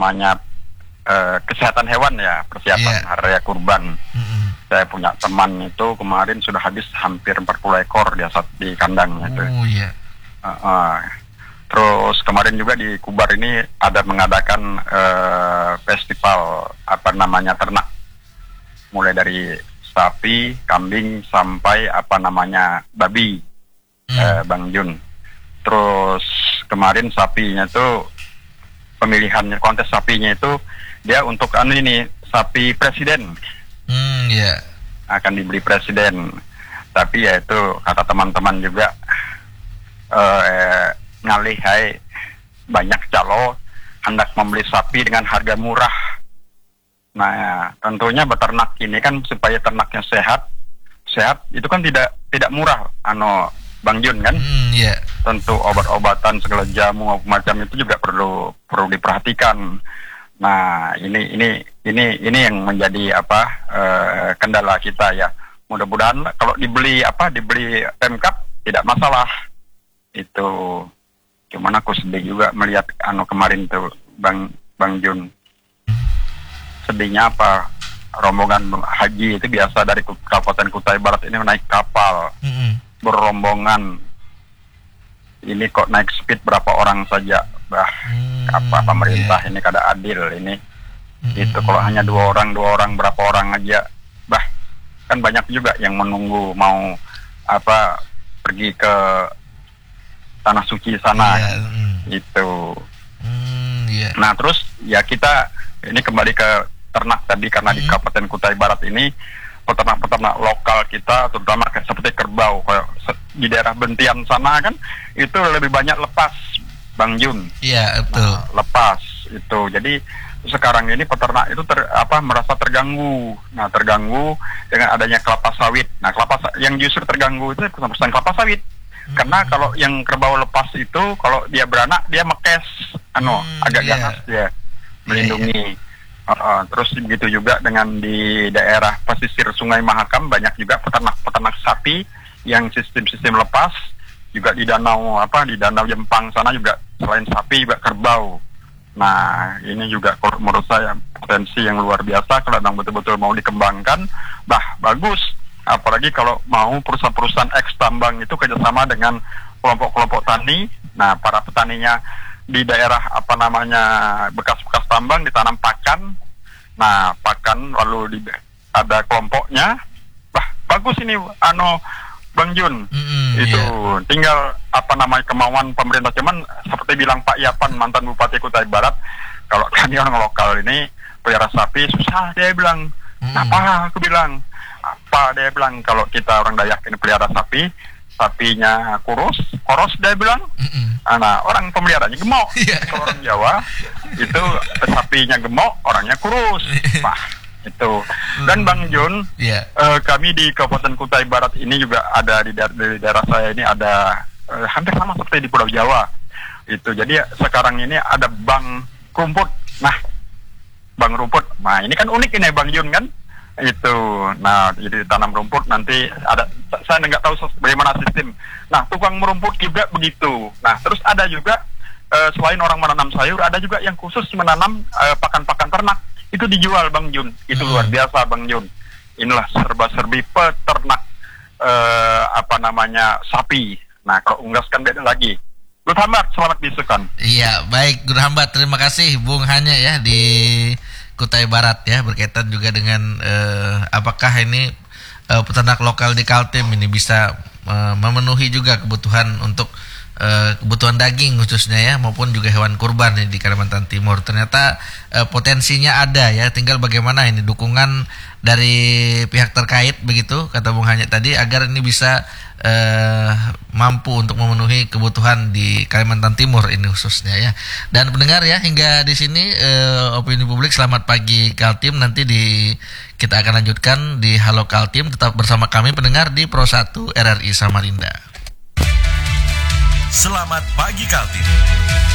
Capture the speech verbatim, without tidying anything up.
namanya uh, kesehatan hewan ya, persiapan yeah. hari raya kurban. Mm-hmm. Saya punya teman itu kemarin sudah habis hampir empat puluh ekor dia saat di kandang itu. Oh iya. Uh, uh. Terus kemarin juga di Kubar ini ada mengadakan uh, festival apa namanya ternak, mulai dari sapi, kambing sampai apa namanya babi, hmm. uh, Bang Jun. Terus kemarin sapinya tuh pemilihannya, kontes sapinya itu dia untuk anu ini sapi presiden. Hmm, ya. Yeah. Akan dibeli presiden. Tapi ya itu kata teman-teman juga uh, ngalih hai banyak calo hendak membeli sapi dengan harga murah. Nah, tentunya beternak ini kan supaya ternaknya sehat, sehat itu kan tidak tidak murah, ano Bang Jun kan? Mm, yeah. Tentu obat-obatan segala jamu macam itu juga perlu perlu diperhatikan. Nah, ini ini ini ini yang menjadi apa uh, kendala kita ya. Mudah-mudahan kalau dibeli apa dibeli Pemkab tidak masalah itu. Cuman aku sedih juga melihat anu kemarin tuh Bang Bang Jun. Sedihnya apa? Rombongan haji itu biasa dari Kabupaten Kutai Barat ini naik kapal mm-hmm. berombongan. Ini kok naik speed berapa orang saja? Bah, mm, apa pemerintah yeah. ini kada adil ini. Mm-hmm. Itu kalau hanya dua orang dua orang berapa orang aja, bah kan banyak juga yang menunggu mau apa pergi ke tanah suci sana yeah, mm. itu. Mm, yeah. Nah terus ya kita ini kembali ke ternak tadi karena mm. di Kabupaten Kutai Barat ini peternak-peternak lokal kita terutama kayak seperti kerbau kayak di daerah Bentian sana kan itu lebih banyak lepas Bang Jun. Iya yeah, betul. Nah, lepas itu jadi sekarang ini peternak itu ter, apa merasa terganggu. Nah terganggu dengan adanya kelapa sawit. Nah kelapa yang justru terganggu itu perusahaan kelapa sawit. Hmm. Karena kalau yang kerbau lepas itu kalau dia beranak dia mekes, anu hmm, agak yeah. ganas dia melindungi. Yeah, yeah. Uh, uh, terus begitu juga dengan di daerah pesisir Sungai Mahakam banyak juga peternak-peternak sapi yang sistem-sistem lepas juga di danau apa di danau Jempang sana juga selain sapi juga kerbau. Nah ini juga menurut saya potensi yang luar biasa kalau memang betul-betul mau dikembangkan, bah bagus. Apalagi kalau mau perusahaan-perusahaan eks tambang itu kerjasama dengan kelompok-kelompok tani. Nah, para petaninya di daerah apa namanya bekas-bekas tambang ditanam pakan. Nah, pakan lalu di, ada kelompoknya. Bah, bagus ini ano Bang Jun. Mm-hmm, itu yeah. tinggal apa namanya kemauan pemerintah. Cuman seperti bilang Pak Yapan mantan Bupati Kutai Barat, kalau kami orang lokal ini pelihara sapi susah dia bilang. Mm-hmm. Apa aku bilang? Apa dia bilang kalau kita orang Dayak ini pelihara sapi, sapinya kurus, koros dia bilang. Mm-mm. Nah orang pemeliharanya gemuk. Yeah. Kalau orang Jawa itu sapinya gemuk, orangnya kurus. Wah itu. Dan Bang Jun, yeah. uh, kami di Kabupaten Kutai Barat ini juga ada di, da- di daerah saya ini ada uh, hampir sama seperti di Pulau Jawa. Itu jadi sekarang ini ada bank rumput. Nah bank rumput, nah ini kan unik ini Bang Jun kan? Itu, nah jadi tanam rumput nanti ada, saya nggak tahu bagaimana sistem. Nah tukang merumput juga begitu. Nah terus ada juga uh, selain orang menanam sayur, ada juga yang khusus menanam uh, pakan-pakan ternak. Itu dijual Bang Jun. Itu hmm. luar biasa Bang Jun. Inilah serba-serbi peternak uh, apa namanya sapi. Nah kalau unggaskan beda lagi. Gur Hambat, selamat disukan. Iya baik Gur Hambat, terima kasih Bung Hanya ya di Kutai Barat ya, berkaitan juga dengan uh, apakah ini uh, peternak lokal di Kaltim ini bisa uh, memenuhi juga kebutuhan untuk uh, kebutuhan daging khususnya ya, maupun juga hewan kurban ya, di Kalimantan Timur. Ternyata uh, potensinya ada ya, tinggal bagaimana ini dukungan dari pihak terkait begitu kata Bung Hanya tadi agar ini bisa Uh, mampu untuk memenuhi kebutuhan di Kalimantan Timur ini khususnya ya. Dan pendengar ya, hingga di sini uh, opini publik selamat pagi Kaltim, nanti di kita akan lanjutkan di Halo Kaltim. Tetap bersama kami pendengar di Pro satu R R I Samarinda. Selamat pagi Kaltim.